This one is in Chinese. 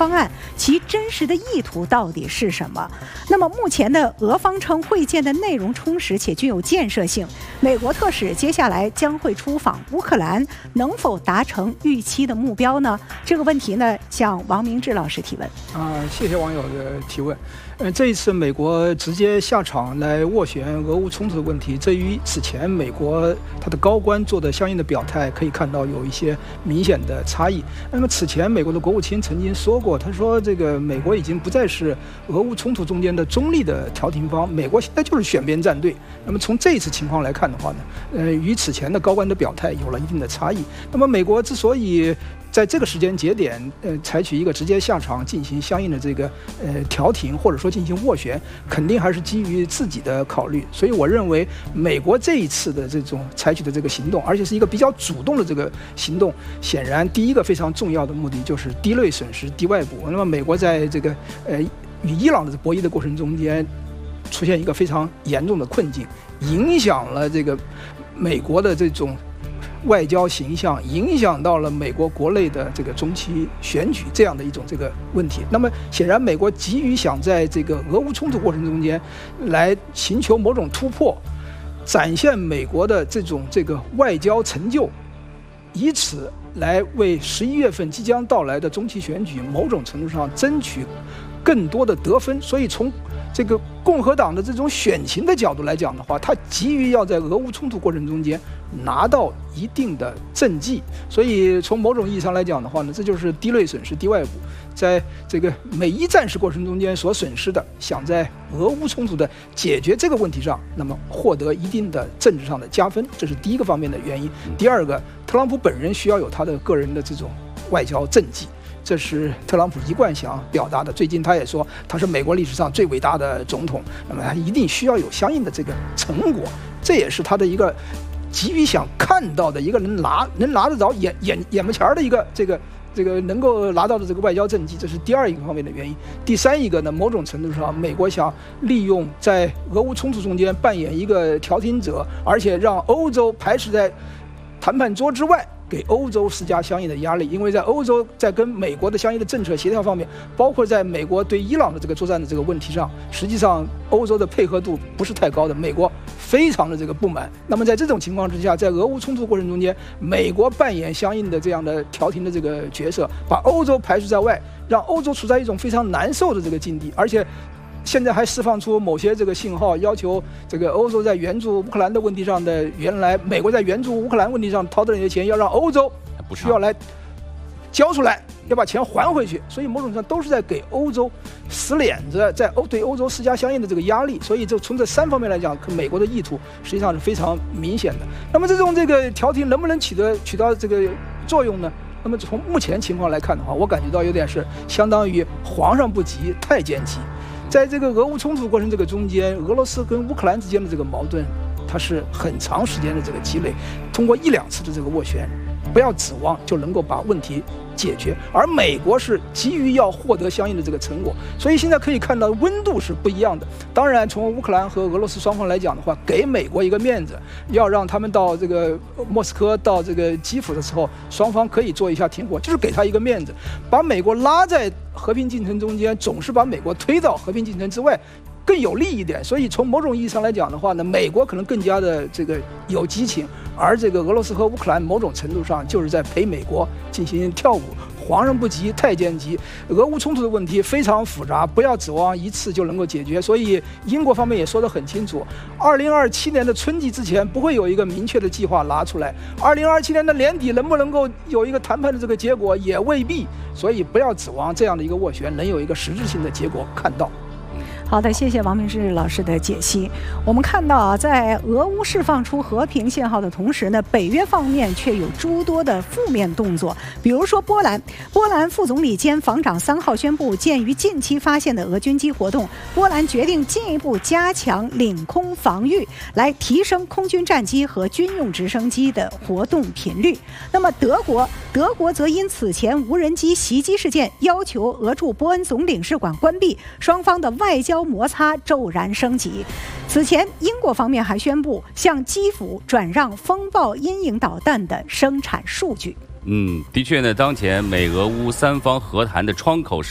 方案，其真实的意图到底是什么？那么目前的俄方称会见的内容充实且具有建设性，美国特使接下来将会出访乌克兰，能否达成预期的目标呢？这个问题呢，向王明志老师提问。 谢谢网友的提问。这一次美国直接下场来斡旋俄乌冲突的问题，这与此前美国他的高官做的相应的表态可以看到有一些明显的差异。那么此前美国的国务卿曾经说过，他说这个美国已经不再是俄乌冲突中间的中立的调停方，美国现在就是选边站队。那么从这一次情况来看的话呢，与此前的高官的表态有了一定的差异。那么美国之所以在这个时间节点，采取一个直接下场进行相应的这个调停，或者说进行斡旋，肯定还是基于自己的考虑。所以我认为，美国这一次的这种采取的这个行动，而且是一个比较主动的这个行动，显然第一个非常重要的目的就是低类损失、低外部。那么美国在这个与伊朗的博弈的过程中间，出现一个非常严重的困境，影响了这个美国的这种外交形象，影响到了美国国内的这个中期选举这样的一种这个问题。那么显然，美国急于想在这个俄乌冲突过程中间来寻求某种突破，展现美国的这个外交成就，以此来为11月份即将到来的中期选举某种程度上争取更多的得分。所以从这个共和党的这种选情的角度来讲的话，他急于要在俄乌冲突过程中间拿到一定的政绩。所以从某种意义上来讲的话呢，这就是低类损失、低外部，在这个美伊战事过程中间所损失的，想在俄乌冲突的解决这个问题上，那么获得一定的政治上的加分，这是第一个方面的原因。第二个，特朗普本人需要有他的个人的这种外交政绩，这是特朗普一贯想表达的。最近他也说他是美国历史上最伟大的总统，那么他一定需要有相应的这个成果，这也是他的一个急于想看到的一个能拿得着眼巴前的一个这个能够拿到的这个外交政绩，这是第二一个方面的原因。第三一个呢，某种程度上，美国想利用在俄乌冲突中间扮演一个调停者，而且让欧洲排斥在谈判桌之外，给欧洲施加相应的压力。因为在欧洲在跟美国的相应的政策协调方面，包括在美国对伊朗的这个作战的这个问题上，实际上欧洲的配合度不是太高的，美国非常的这个不满。那么在这种情况之下，在俄乌冲突过程中间，美国扮演相应的这样的调停的这个角色，把欧洲排除在外，让欧洲处在一种非常难受的这个境地，而且现在还释放出某些这个信号，要求这个欧洲在援助乌克兰的问题上的，原来美国在援助乌克兰问题上掏的那些钱，要让欧洲需要来交出来，要把钱还回去。所以某种上都是在给欧洲死脸子，对欧洲施加相应的这个压力。所以就从这三方面来讲，美国的意图实际上是非常明显的。那么这种这个调停能不能起到这个作用呢？那么从目前情况来看的话，我感觉到有点是相当于皇上不急太监急。在这个俄乌冲突过程这个中间，俄罗斯跟乌克兰之间的这个矛盾，它是很长时间的这个积累，通过1、2次的这个斡旋，不要指望就能够把问题解决。而美国是急于要获得相应的这个成果，所以现在可以看到温度是不一样的。当然，从乌克兰和俄罗斯双方来讲的话，给美国一个面子，要让他们到这个莫斯科、到这个基辅的时候，双方可以做一下停火，就是给他一个面子，把美国拉在和平进程中间，总是把美国推到和平进程之外，更有利一点。所以从某种意义上来讲的话呢，美国可能更加的这个有激情，而这个俄罗斯和乌克兰某种程度上就是在陪美国进行跳舞。皇上不急太监急，俄乌冲突的问题非常复杂，不要指望一次就能够解决。所以英国方面也说得很清楚，2027年的春季之前不会有一个明确的计划拿出来，2027年的年底能不能够有一个谈判的这个结果也未必。所以不要指望这样的一个斡旋能有一个实质性的结果看到。 好的，谢谢王明志老师的解析。我们看到啊，在俄乌释放出和平信号的同时呢，北约方面却有诸多的负面动作。比如说波兰副总理兼防长3号宣布，鉴于近期发现的俄军机活动，波兰决定进一步加强领空防御，来提升空军战机和军用直升机的活动频率。那么德国则因此前无人机袭击事件，要求俄驻波恩总领事馆关闭，双方的外交摩擦骤然升级。此前，英国方面还宣布向基辅转让风暴阴影导弹的生产数据。 的确呢，当前美俄乌三方和谈的窗口是